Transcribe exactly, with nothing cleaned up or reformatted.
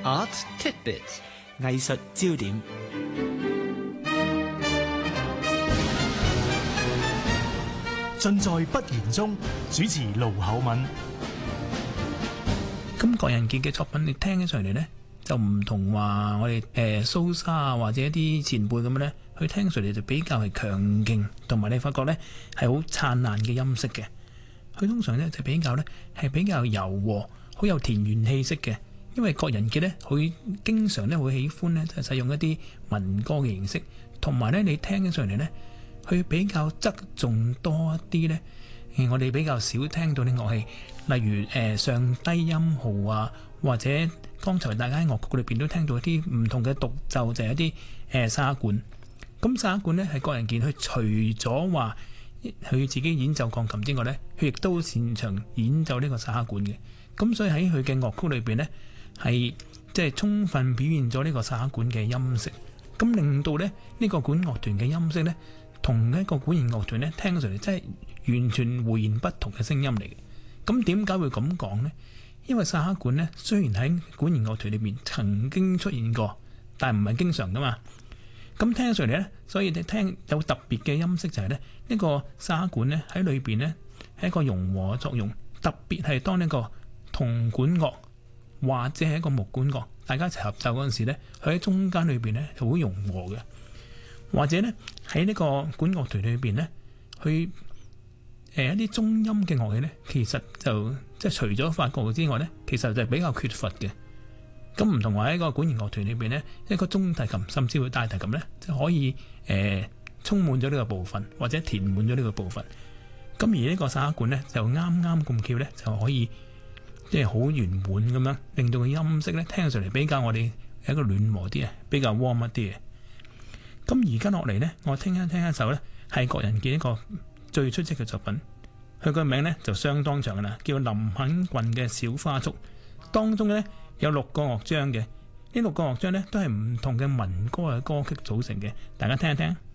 Art Tidbits 藝術焦點。 盡在不言中。主持盧厚敏。 咁郭人傑嘅作品，你聽起上嚟呢，就唔同話我哋誒蘇莎啊，或者一啲前輩咁樣呢，佢聽上嚟就比較係強勁，同埋你發覺呢係好燦爛嘅音色嘅。佢通常呢就比較呢係比較柔和，好有田園氣息嘅。因為郭人傑呢，佢經常呢會喜歡呢就係使用一啲民歌嘅形式，同埋呢你聽起上嚟呢，佢比較側重多一啲呢。我哋比較少聽到啲樂器，例如誒、呃、上低音號啊，或者剛才大家喺樂曲裏邊都聽到一啲唔同嘅獨奏，就係、是、一啲誒沙管。咁沙管呢係郭人傑，佢除咗話佢自己演奏鋼琴之外呢，佢亦都擅長演奏呢個沙管嘅。咁所以喺佢嘅樂曲裏邊呢，係即係充分表現咗呢個沙管嘅音色，咁令到呢呢、呢個管樂團嘅音色呢，同一個管弦樂團呢聽上嚟真係完全迥然不同嘅聲音嚟嘅。咁點解會咁講呢？因為沙管呢，雖然喺管弦樂團裏面曾經出現過，但係唔係經常噶嘛。咁聽上嚟呢，所以你聽有特別嘅音色就係呢，呢個沙管呢喺裏邊呢係一個融和嘅作用，特別係當呢個銅管樂或者係一個木管樂大家一齊合奏嗰陣時呢，佢喺中間裏邊呢係好融和嘅。或者呢喺呢個管樂團裏邊呢，去誒一啲中音嘅樂器呢，其實就即係除咗法國之外呢，其實就係比較缺乏嘅。咁唔同話喺個管弦樂團裏邊呢，一個中提琴甚至會大提琴呢，就可以誒、呃、充滿咗呢個部分，或者填滿咗呢個部分。咁而呢個沙管呢，就啱啱咁巧呢，就可以即係好圓滿咁樣，令到個音色呢聽上嚟比較我哋係一個暖和啲啊，比較 warm 一啲嘅。咁而家落嚟呢，我聽一聽一首呢，係郭人傑一個最出色嘅作品。佢個名呢就相當長噶啦，叫林肯郡嘅小花束。當中呢有六個樂章嘅，呢六個樂章呢都係唔同嘅民歌嘅歌曲組成嘅。大家聽一聽。